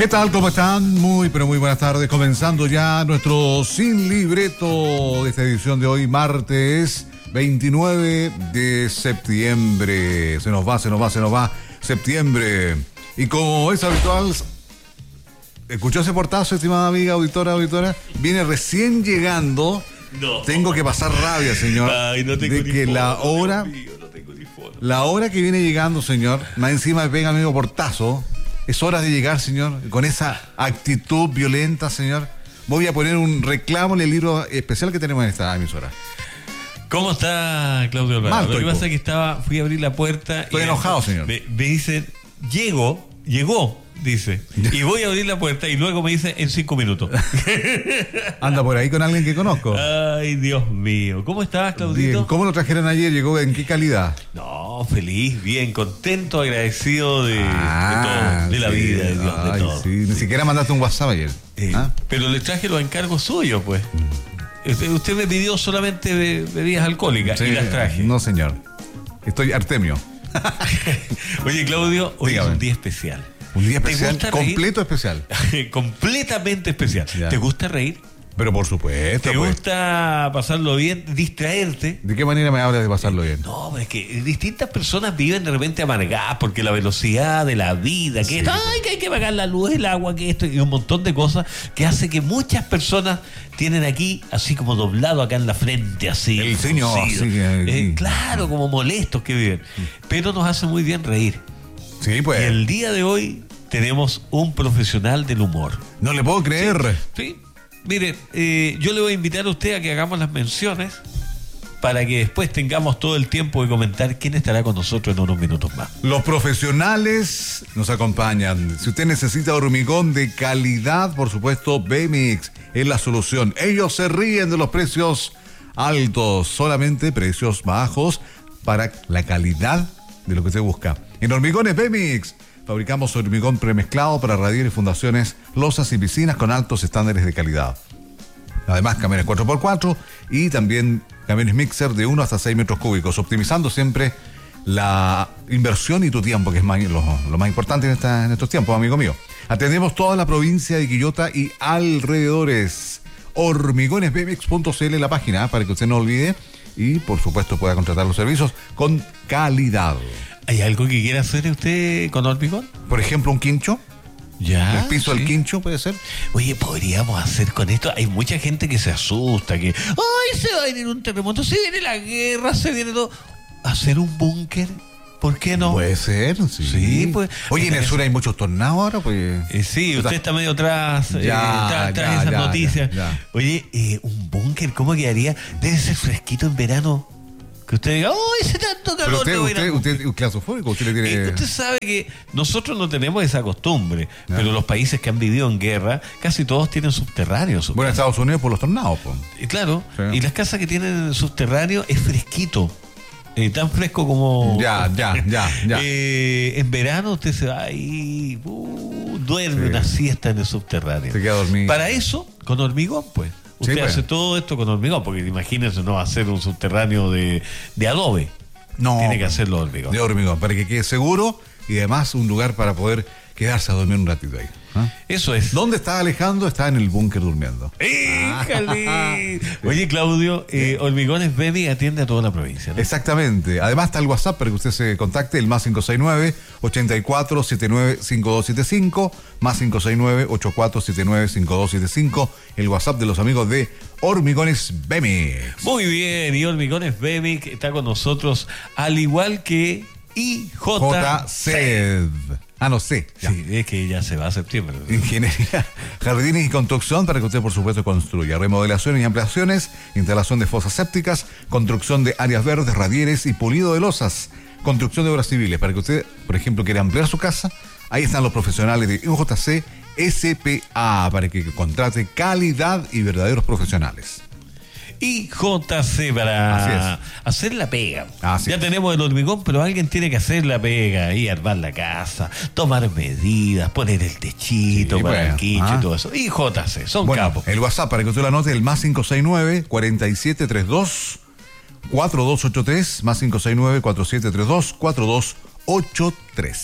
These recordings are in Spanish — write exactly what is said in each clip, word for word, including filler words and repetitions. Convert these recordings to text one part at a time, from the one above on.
¿Qué tal? ¿Cómo están? Muy, pero muy buenas tardes. Comenzando ya nuestro Sin Libreto de esta edición de hoy, martes veintinueve de septiembre. Se nos va, se nos va, se nos va septiembre. Y como es habitual, ¿escuchó ese portazo, estimada amiga, auditora, auditora? Viene recién llegando. No. Tengo que pasar rabia, señor. Ay, no tengo de que uniforme, la hora, Dios mío, no tengo uniforme. la hora que viene llegando, señor, más encima me pega amigo portazo. Es hora de llegar, señor, con esa actitud violenta, señor. Voy a poner un reclamo en el libro especial que tenemos en esta emisora. ¿Cómo está Claudio Alvarado? Mal, Lo que estoy, pasa es que estaba, fui a abrir la puerta. Estoy y enojado, me, señor. Me, me dicen, llego, llegó, dice. Y voy a abrir la puerta y luego me dice en cinco minutos. Anda por ahí con alguien que conozco. Ay, Dios mío. ¿Cómo estás, Claudito? Bien. ¿Cómo lo trajeron ayer? ¿Llegó en qué calidad? No, feliz, bien, contento, agradecido de, Ah, de todo, de la sí. vida, de Dios, Ay, de todo. sí. Ni siquiera mandaste un WhatsApp ayer. Eh, ¿Ah? Pero le traje los encargos suyos, pues. Usted, usted me pidió solamente be- bebidas alcohólicas Sí, y las traje. No, señor. Estoy Artemio. Oye, Claudio, hoy Dígame. es un día especial. Un día ¿Te especial, gusta reír? completo especial. Completamente especial. Ya. ¿Te gusta reír? Pero por supuesto. ¿Te pues. gusta pasarlo bien, distraerte? ¿De qué manera me hablas de pasarlo bien? No, pero es que distintas personas viven de repente amargadas porque la velocidad de la vida, que Sí. esto, ay, que hay que pagar la luz, el agua, que esto, y un montón de cosas que hace que muchas personas tienen aquí, así como doblado acá en la frente, así. El ceño, fruncido. así que- Eh, claro, como molestos que viven. Pero nos hace muy bien reír. Sí, pues. Y el día de hoy tenemos un profesional del humor. No le puedo creer. Sí, mire, eh, yo le voy a invitar a usted a que hagamos las menciones para que después tengamos todo el tiempo de comentar quién estará con nosotros en unos minutos más. Los profesionales nos acompañan. Si usted necesita hormigón de calidad, por supuesto, B-Mix es la solución. Ellos se ríen de los precios altos, solamente precios bajos para la calidad de lo que usted busca. En Hormigones B-Mix fabricamos hormigón premezclado para radiar y fundaciones, losas y piscinas con altos estándares de calidad. Además, camiones cuatro por cuatro y también camiones mixer de uno hasta seis metros cúbicos, optimizando siempre la inversión y tu tiempo, que es más, lo, lo más importante en, esta, en estos tiempos, amigo mío. Atendemos toda la provincia de Quillota y alrededores. hormigones b mix punto c l la página, para que usted no olvide y, por supuesto, pueda contratar los servicios con calidad. ¿Hay algo que quiera hacer usted con hormigón? Por ejemplo, un quincho. Ya. El piso del sí. quincho puede ser. Oye, podríamos hacer con esto. Hay mucha gente que se asusta, que ay, se va a venir un terremoto, se viene la guerra, se viene todo. Hacer un búnker, ¿por qué no? Puede ser, sí. Sí, pues. Oye, en el sur hay muchos tornados ahora, pues. Eh, sí, usted está medio atrás, eh, Ya, tras, tras ya, esas ya, noticias. ya, ya. Oye, eh, un búnker, ¿cómo quedaría? Debe ser fresquito en verano. Que usted diga, ¡ay, hace tanto Pero calor! usted, me voy a ir a usted, un usted búnker". es claustrofóbico, usted le tiene. Eh, usted sabe que nosotros no tenemos esa costumbre, Ya. pero los países que han vivido en guerra, casi todos tienen subterráneos. sus Bueno, en casas. Estados Unidos por los tornados, pues. Eh, claro, Sí. y las casas que tienen subterráneo es fresquito. Eh, tan fresco como. Ya, ya, ya, ya. Eh, en verano usted se va ahí, uh, duerme Sí. una siesta en el subterráneo. Se queda dormido. Para eso, con hormigón, pues. Usted Sí, pues. hace todo esto con hormigón, porque imagínese, no va a hacer un subterráneo de, de adobe. No. Tiene que hacerlo de hormigón. De hormigón, para que quede seguro y además un lugar para poder quedarse a dormir un ratito ahí. ¿Ah? Eso es. ¿Dónde está Alejandro? Está en el búnker durmiendo. ¡Híjale! Oye, Claudio, eh, Hormigones Baby atiende a toda la provincia, ¿no? Exactamente. Además está el WhatsApp para que usted se contacte, el más cinco seis nueve, ochenta y cuatro, setenta y nueve, cincuenta y dos setenta y cinco, más cinco seis nueve, ochenta y cuatro, setenta y nueve, cincuenta y dos setenta y cinco, el WhatsApp de los amigos de Hormigones B-Mix. Muy bien, y Hormigones Baby que está con nosotros, al igual que I J J C. Ah, no sé. Ya. Sí, es que ya se va a septiembre. Ingeniería, jardines y construcción para que usted, por supuesto, construya. Remodelaciones y ampliaciones, instalación de fosas sépticas, construcción de áreas verdes, radieres y pulido de losas. Construcción de obras civiles para que usted, por ejemplo, quiera ampliar su casa. Ahí están los profesionales de U J C S P A para que contrate calidad y verdaderos profesionales. I J C para Así hacer la pega. Así ya es. tenemos el hormigón, pero alguien tiene que hacer la pega y armar la casa, tomar medidas, poner el techito Sí, para bueno, el quincho ah. y todo eso. I J C, son Bueno, capos. el WhatsApp para que usted lo anote, el más cinco seis nueve, cuarenta y siete treinta y dos, cuarenta y dos ochenta y tres, más cinco seis nueve, cuarenta y siete treinta y dos, cuarenta y dos ochenta y tres.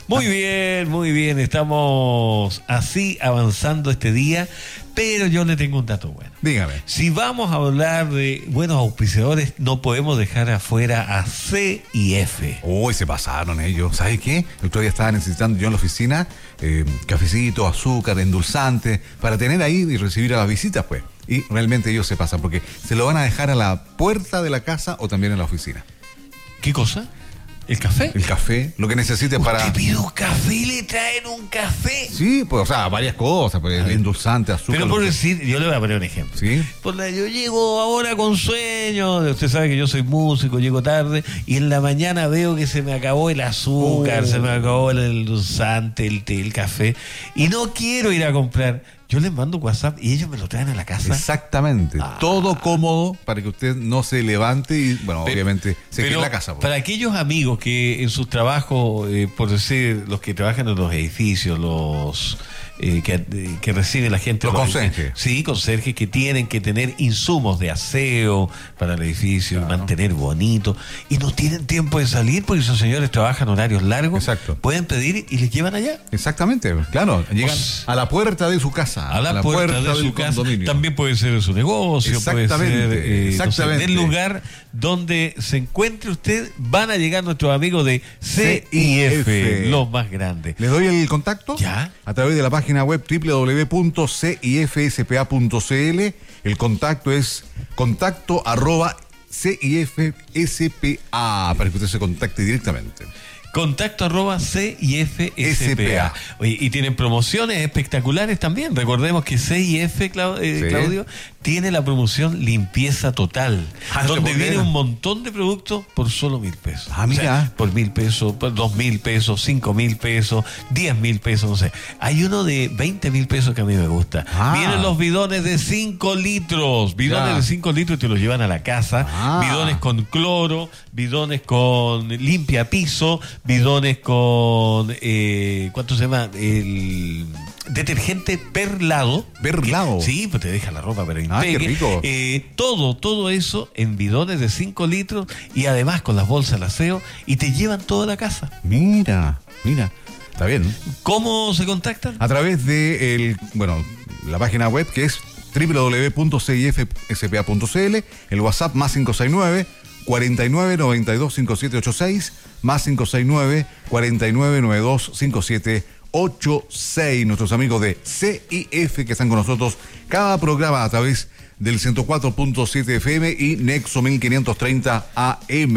Muy bien, muy bien. Estamos así avanzando este día, pero yo le tengo un dato bueno. Dígame. Si vamos a hablar de buenos auspiciadores, no podemos dejar afuera a C y F. Uy, se pasaron ellos. ¿Sabes qué? El otro día estaba necesitando yo en la oficina eh, cafecito, azúcar, endulzante, para tener ahí y recibir a las visitas, pues. Y realmente ellos se pasan, porque se lo van a dejar a la puerta de la casa o también en la oficina. ¿Qué cosa? ¿El café? El café, lo que necesites para... ¿Usted pide un café y le traen un café? Sí, pues, o sea, varias cosas, pues, endulzante, azúcar... Pero por que... decir, yo le voy a poner un ejemplo. ¿Sí? Por la, yo llego ahora con sueño, usted sabe que yo soy músico, llego tarde, y en la mañana veo que se me acabó el azúcar, oh. se me acabó el endulzante, el té, el café, y no quiero ir a comprar... Yo les mando WhatsApp y ellos me lo traen a la casa. Exactamente. Ah. Todo cómodo para que usted no se levante y, bueno, pero, obviamente se quede en la casa. Pues. Para aquellos amigos que en sus trabajos, eh, por decir, los que trabajan en los edificios, los eh, que, eh, que recibe la gente. Los conserjes. Sí, conserjes que tienen que tener insumos de aseo para el edificio, claro. mantener bonito, y no tienen tiempo de salir porque esos señores trabajan horarios largos. Exacto. Pueden pedir y les llevan allá. Exactamente, claro. Llegan pues, a la puerta de su casa. A la, a la puerta, puerta de su casa. Condominio. También puede ser su negocio, puede ser eh, exactamente. No sé, el lugar donde se encuentre usted, van a llegar nuestros amigos de C I F, los más grandes. ¿Les doy el contacto? Ya. A través de la página web doble u doble u doble u punto c i f s p a punto c l. El contacto es contacto arroba c i f s p a para que usted se contacte directamente. Contacto arroba C I F S P A. Oye, y tienen promociones espectaculares también. Recordemos que C I F, Clau- eh, sí. Claudio, tiene la promoción limpieza total, ah, donde viene un montón de productos por solo mil pesos. Ah, mira. O sea, por mil pesos, por dos mil pesos, cinco mil pesos, diez mil pesos, no sé. Hay uno de veinte mil pesos que a mí me gusta. Ah. Vienen los bidones de cinco litros. Bidones ya. de cinco litros te los llevan a la casa. Ah. Bidones con cloro, bidones con limpia piso, bidones con eh, ¿cuánto se llama? El detergente perlado. Perlado. Que, sí, pues te deja la ropa pero ah, qué rico. Eh, todo, todo eso en bidones de cinco litros y además con las bolsas de aseo y te llevan toda la casa. Mira, mira. Está bien. ¿Cómo se contactan? A través de el, bueno, la página web que es doble u doble u doble u punto c i f s p a punto c l, el WhatsApp más cinco seis nueve, cuarenta y nueve, noventa y dos, cincuenta y siete ochenta y seis, más cinco seis nueve, cuarenta y nueve, noventa y dos, cincuenta y siete ochenta y seis. Nuestros amigos de C I F que están con nosotros cada programa a través del ciento cuatro punto siete F M y Nexo mil quinientos treinta A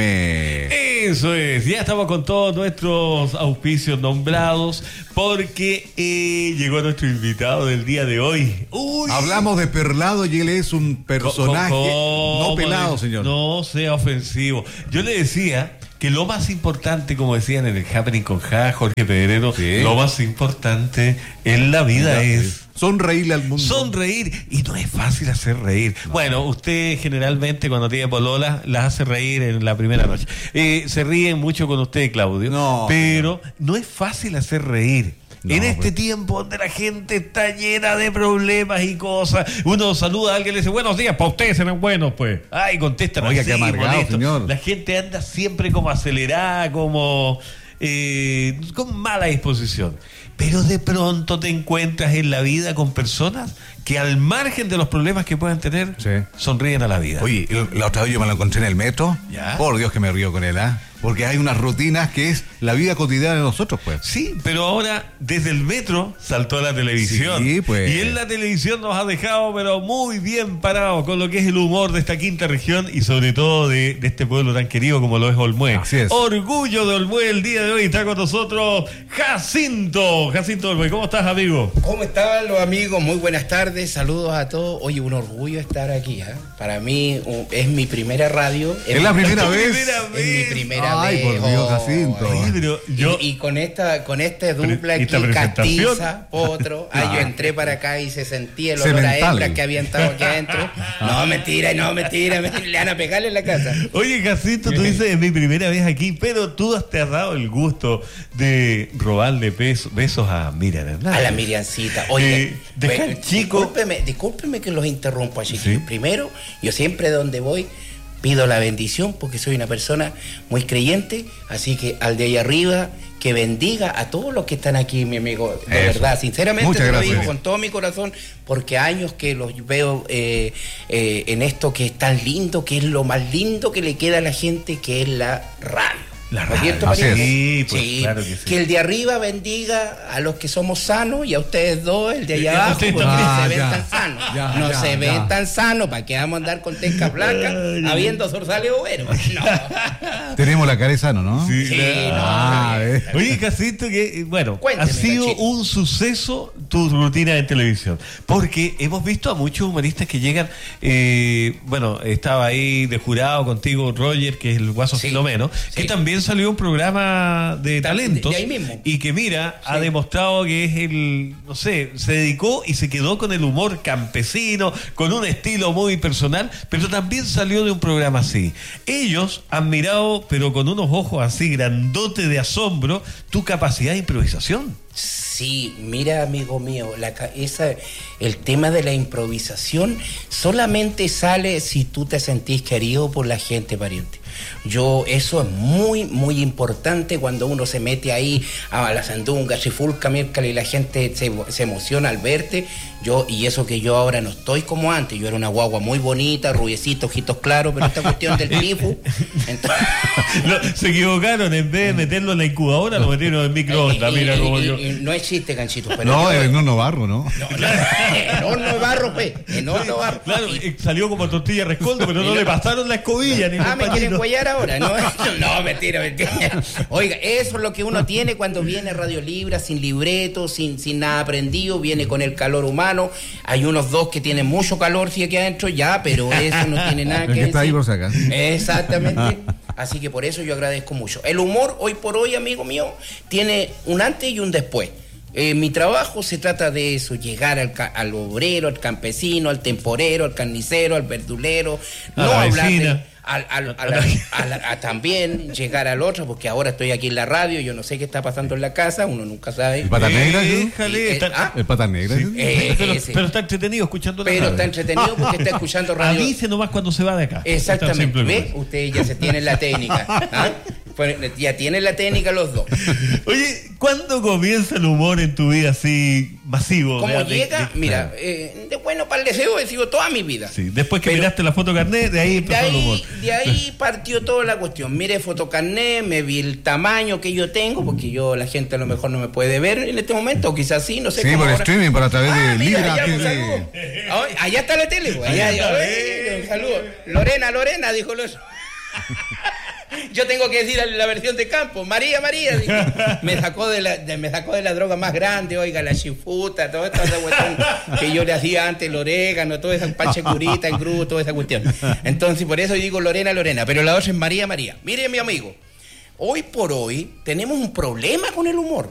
M. Eso es, ya estamos con todos nuestros auspicios nombrados porque eh, llegó nuestro invitado del día de hoy. Uy. Hablamos de Perlado y él es un personaje ¿Cómo? no pelado, señor. No sea ofensivo. Yo le decía que lo más importante, como decían en el Happening con Ja, Jorge Pedrero, sí. lo más importante en la vida sí, es... sonreírle al mundo. Sonreír. Y no es fácil hacer reír. No. Bueno, usted generalmente cuando tiene polola las hace reír en la primera noche. Eh, se ríen mucho con usted, Claudio. No. Pero no es fácil hacer reír. No, en este pues. tiempo donde la gente está llena de problemas y cosas, uno saluda a alguien y le dice buenos días, para ustedes serán buenos, pues. Ay, contestan Oiga, así, qué amargado, señor. La gente anda siempre como acelerada, como eh, con mala disposición. Pero de pronto te encuentras en la vida con personas que al margen de los problemas que puedan tener, sí. sonríen a la vida. Oye, la otra vez yo me lo encontré en el metro. ¿Ya? Por Dios que me río con él, ¿ah? ¿eh? Porque hay unas rutinas que es la vida cotidiana de nosotros, pues. Sí, pero ahora desde el metro saltó a la televisión. Sí, pues. Y en la televisión nos ha dejado, pero muy bien parados con lo que es el humor de esta quinta región y sobre todo de, de este pueblo tan querido como lo es Olmué. Así es. Orgullo de Olmué el día de hoy. Está con nosotros Jacinto. Jacinto Olmué, ¿cómo estás, amigo? ¿Cómo están los amigos? Muy buenas tardes, saludos a todos. Oye, un orgullo estar aquí, ¿eh? Para mí un, es mi primera radio. ¿Es, ¿Es la primera vez? primera vez? Es mi primera Ay, vez. Ay, por Dios, Jacinto. Oye, pero yo... y, y con esta con esta dupla aquí, Castiza, otro. Ah, yo entré para acá y se sentía el olor a hembras que habían estado aquí adentro. No, mentira, no, mentira, mentira. Le van a pegarle en la casa. Oye, Jacinto, tú dices es mi primera vez aquí, pero tú te has dado el gusto de robarle besos, besos a Miriam Hernández. A la Miriancita. Oye, eh, deja, chico... discúlpeme, discúlpeme que los interrumpa, chiquillos. ¿Sí? Primero, yo siempre donde voy pido la bendición porque soy una persona muy creyente, así que al de ahí arriba, que que bendiga a todos los que están aquí, mi amigo. De Eso. verdad, sinceramente Muchas te gracias. lo digo con todo mi corazón, porque años que los veo eh, eh, en esto que es tan lindo, que es lo más lindo que le queda a la gente, que es la radio. La radio. ¿Cierto, Sí, pues, sí. Claro que sí. Que el de arriba bendiga a los que somos sanos y a ustedes dos, el de allá abajo, porque Ah, se ven ya. tan sanos. Ya, no ya, se ya. ven tan sanos, ¿para qué vamos a andar con tesca blanca habiendo zorzales overos? No. Tenemos la cara de sano, ¿no? Sí, Sí, claro. no, Ah, no, eh. Oye, Casito, que bueno, Cuénteme, ha sido Cachito. un suceso tu rutina en televisión, porque hemos visto a muchos humoristas que llegan, eh, bueno, estaba ahí de jurado contigo Roger, que es el Guaso Sí, Filomeno, sí. que también salió un programa de talentos, de ahí mismo. y que mira, ha Sí. demostrado que es el, no sé, se dedicó y se quedó con el humor campesino, con un estilo muy personal, pero también salió de un programa así. Ellos han mirado, pero con unos ojos así grandotes de asombro, tu capacidad de improvisación. Sí, mira, amigo mío, la, ca- esa, el tema de la improvisación solamente sale si tú te sentís querido por la gente, pariente. Yo, eso es muy, muy importante cuando uno se mete ahí a la sandunga, chifulca, miércoles, y la gente se, se emociona al verte. Yo, y eso que yo ahora no estoy como antes, yo era una guagua muy bonita, rubiecita, ojitos claros, pero esta cuestión del tifo. Entonces, No, se equivocaron, en vez de meterlo en la incubadora, lo metieron en microondas, y- mira y- como y- yo. y no es chiste, ganchito, pero No, yo- el no barro, ¿no? no, no, en horno de barro, pues, en horno de barro. Claro, eh, salió como tortilla rescoldo, pero no le pasaron la escobilla ni Ah, los me quieren pañitos. cuellar ahora, ¿no? No, mentira, mentira. Oiga, eso es lo que uno tiene cuando viene a Radio Libre, sin libreto, sin, sin nada aprendido, viene con el calor humano. Hay unos dos que tienen mucho calor, sí, aquí adentro, ya, pero eso no tiene nada El que que está ahí decir. por sacar. Exactamente. Así que por eso yo agradezco mucho. El humor, hoy por hoy, amigo mío, tiene un antes y un después. Eh, mi trabajo se trata de eso, llegar al, ca- al obrero, al campesino, al temporero, al carnicero, al verdulero, A no la hablar de- vecina. al, al- a la- a la- a también llegar al otro, porque ahora estoy aquí en la radio, yo no sé qué está pasando en la casa, uno nunca sabe. ¿El pata negra? ¿sí? Déjale, Eh, está- ah, ¿El pata negra? ¿sí? Eh, pero, ese. pero está entretenido escuchando la Pero radio. está entretenido porque está escuchando radio. Avise nomás cuando se va de acá. Tan Exactamente, simple como ¿ve? eso. Ustedes ya se tienen la técnica. ¿ah? Pues, ya tienen la técnica los dos. Oye, ¿cuándo comienza el humor en tu vida así masivo? Como De- de- llega, de- mira, eh, de bueno para el deseo he sido toda mi vida. Sí, después que Pero- miraste la foto carnet, de ahí De empezó el humor. ahí, de ahí partió toda la cuestión. Mire fotocarné, me vi el tamaño que yo tengo, porque yo, la gente a lo mejor no me puede ver en este momento, o quizás sí, no sé Sí, cómo por ahora. streaming, por a través Ah, de mira, Libra. allá, que- un saludo. Ah, allá está la tele, pues, allá, Allá está, allá, eh. un saludo. Lorena, Lorena, dijo los. Yo tengo que decir la versión de campo, María, María, dijo. Me sacó de la, de- me sacó de la droga más grande, oiga, la chifuta, toda esta otra cuestión que yo le hacía antes, el orégano, toda esa pache curita, el grupo, toda esa cuestión. Entonces, por eso digo Lorena, Lorena, pero la otra es María, María. Mire, mi amigo, hoy por hoy tenemos un problema con el humor.